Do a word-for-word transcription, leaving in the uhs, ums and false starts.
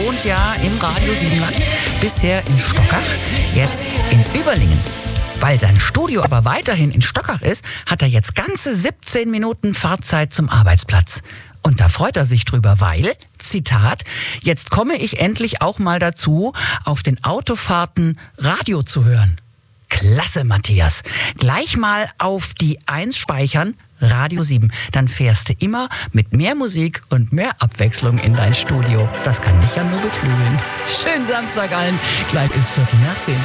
wohnt ja im Radio Siebenland, bisher in Stockach, jetzt in Überlingen. Weil sein Studio aber weiterhin in Stockach ist, hat er jetzt ganze siebzehn Minuten Fahrzeit zum Arbeitsplatz. Und da freut er sich drüber, weil, Zitat, jetzt komme ich endlich auch mal dazu, auf den Autofahrten Radio zu hören. Klasse, Matthias. Gleich mal auf die eins speichern, Radio sieben. Dann fährst du immer mit mehr Musik und mehr Abwechslung in dein Studio. Das kann mich ja nur beflügeln. Schönen Samstag allen. Gleich ist Viertel nach zehn.